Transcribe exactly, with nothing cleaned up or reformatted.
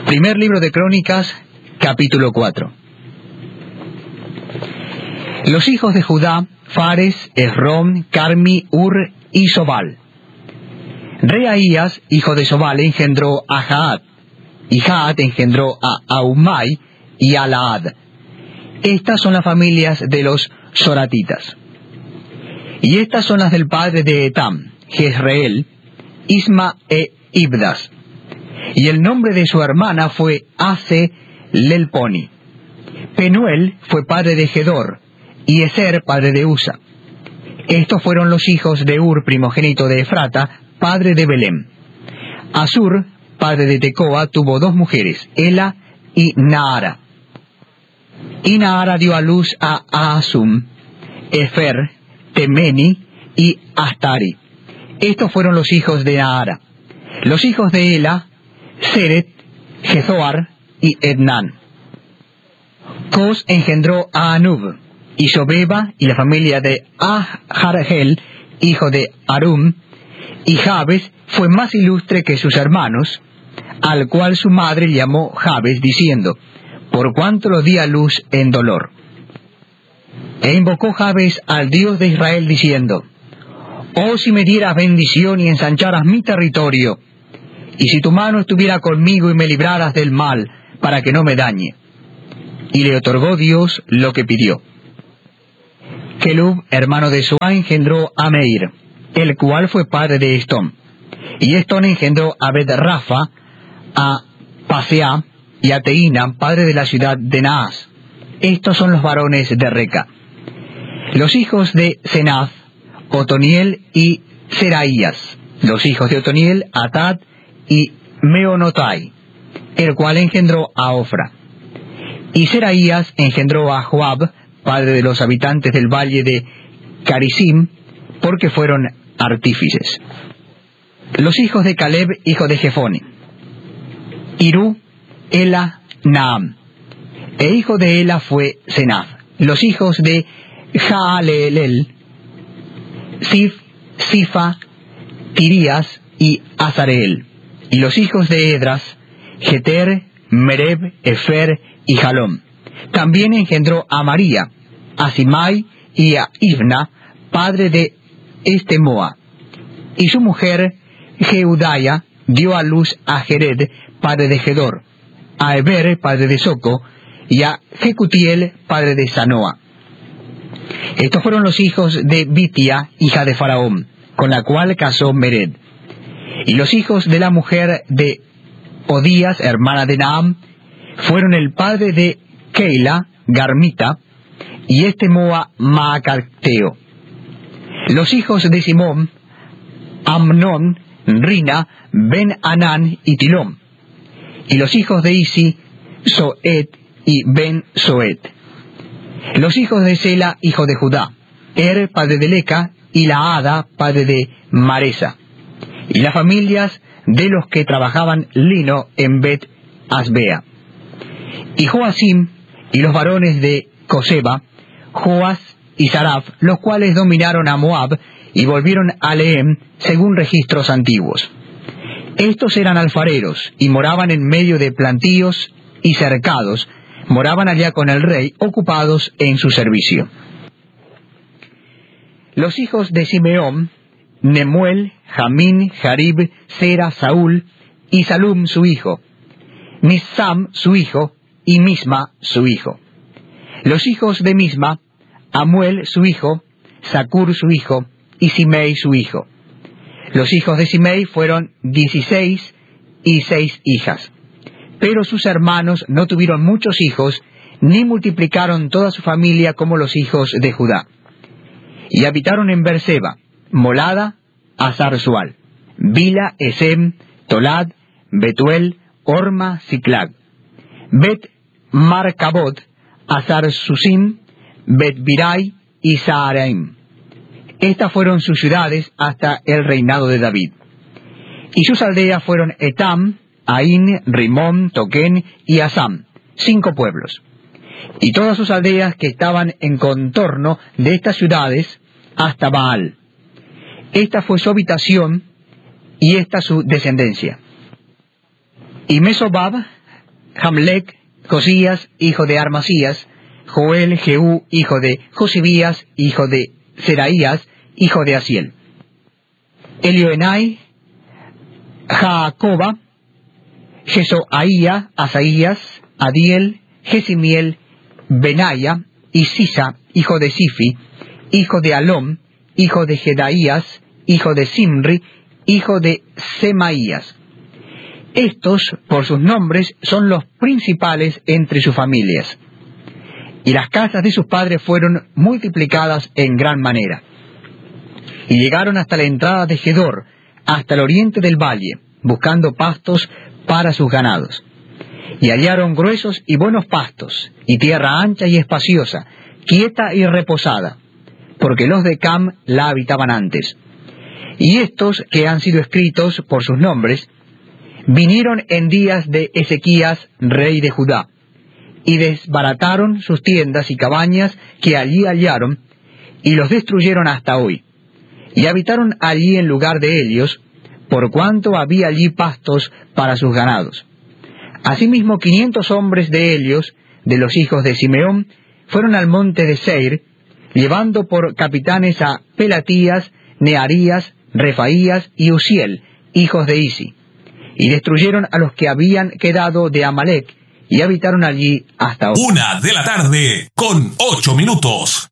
Primer libro de Crónicas, capítulo cuatro. Los hijos de Judá, Fares, Esrom, Carmi, Ur y Sobal. Reaías, hijo de Sobal, engendró a Jaat, y Jaat engendró a Ahumai y a Laad. Estas son las familias de los soratitas. Y estas son las del padre de Etam, Jezreel, Isma e Ibdas. Y el nombre de su hermana fue Ase Lelponi. Penuel fue padre de Gedor, y Eser padre de Usa. Estos fueron los hijos de Ur, primogénito de Efrata, padre de Belem. Asur, padre de Tecoa, tuvo dos mujeres, Ela y Naara. Y Naara dio a luz a Ahazum, Efer, Temeni y Astari. Estos fueron los hijos de Naara. Los hijos de Ela, Seret, Jezoar y Ednan. Cos engendró a Anub, y Sobeba y la familia de Ahargel, hijo de Arum, y Jabes fue más ilustre que sus hermanos, al cual su madre llamó Jabes, diciendo, por cuanto lo di a luz en dolor. E invocó Jabes al Dios de Israel, diciendo, oh, si me dieras bendición y ensancharas mi territorio, y si tu mano estuviera conmigo y me libraras del mal, para que no me dañe. Y le otorgó Dios lo que pidió. Kelub, hermano de Soa, engendró a Meir, el cual fue padre de Estón. Y Estón engendró a Bet-Rafa, a Pasea y a Teína, padre de la ciudad de Naas. Estos son los varones de Reca. Los hijos de Senaz, Otoniel y Seraías. Los hijos de Otoniel, Atad y Meonotai, el cual engendró a Ofra. Y Seraías engendró a Joab, padre de los habitantes del valle de Carisim, porque fueron artífices. Los hijos de Caleb, hijo de Jefone. Irú, Ela, Naam. E hijo de Ela fue Senaz. Los hijos de Jaalelel, Sif, Sifa, Tirías y Azareel. Y los hijos de Edras, Jeter, Mereb, Efer y Jalom. También engendró a María, a Simai y a Ibna, padre de Estemoa. Y su mujer, Jeudaya, dio a luz a Jered, padre de Gedor, a Eber, padre de Soco, y a Jecutiel, padre de Sanoa. Estos fueron los hijos de Bitia, hija de Faraón, con la cual casó Mered. Y los hijos de la mujer de Odías, hermana de Naam, fueron el padre de Keila, Garmita, y Estemoa, Maacateo. Los hijos de Simón, Amnón, Rina, Ben-Anán y Tilom. Y los hijos de Isi, Soet y Ben-Soet. Los hijos de Sela, hijo de Judá, Er, padre de Leca, y Laada, padre de Maresa. Y las familias de los que trabajaban lino en Bet-Asbea. Y Joacim, y los varones de Coseba, Joas y Saraf, los cuales dominaron a Moab, y volvieron a Lehem, según registros antiguos. Estos eran alfareros, y moraban en medio de plantíos y cercados, moraban allá con el rey, ocupados en su servicio. Los hijos de Simeón, Nemuel, Jamín, Jarib, Sera, Saúl, y Salum su hijo, Misam su hijo, y Misma su hijo. Los hijos de Misma, Amuel su hijo, Sacur su hijo, y Simei su hijo. Los hijos de Simei fueron dieciséis y seis hijas. Pero sus hermanos no tuvieron muchos hijos, ni multiplicaron toda su familia como los hijos de Judá. Y habitaron en Berseba, Molada, Azar-Sual, Bila, Esem, Tolad, Betuel, Orma, Siclag, Bet Marcabot, Azar-Susim, Bet-Birai y Saharaim. Estas fueron sus ciudades hasta el reinado de David. Y sus aldeas fueron Etam, Ain, Rimón, Toquén y Asam, cinco pueblos. Y todas sus aldeas que estaban en contorno de estas ciudades hasta Baal. Esta fue su habitación y esta su descendencia. Y Mesobab, Jamlec, Josías, hijo de Armasías, Joel, Jehú, hijo de Josibías, hijo de Seraías, hijo de Asiel. Elioenai, Jacoba, Jesoaía, Asaías, Adiel, Jesimiel, Benaya, y Sisa, hijo de Sifi, hijo de Alom, hijo de Jedaías, hijo de Simri, hijo de Semaías. Estos, por sus nombres, son los principales entre sus familias. Y las casas de sus padres fueron multiplicadas en gran manera. Y llegaron hasta la entrada de Gedor, hasta el oriente del valle, buscando pastos para sus ganados. Y hallaron gruesos y buenos pastos, y tierra ancha y espaciosa, quieta y reposada, porque los de Cam la habitaban antes. Y estos, que han sido escritos por sus nombres, vinieron en días de Ezequías, rey de Judá, y desbarataron sus tiendas y cabañas que allí hallaron, y los destruyeron hasta hoy. Y habitaron allí en lugar de ellos, por cuanto había allí pastos para sus ganados. Asimismo, quinientos hombres de ellos, de los hijos de Simeón, fueron al monte de Seir, llevando por capitanes a Pelatías, Nearías, Refaías y Uziel, hijos de Isi, y destruyeron a los que habían quedado de Amalec, y habitaron allí hasta hoy. Una de la tarde, con ocho minutos.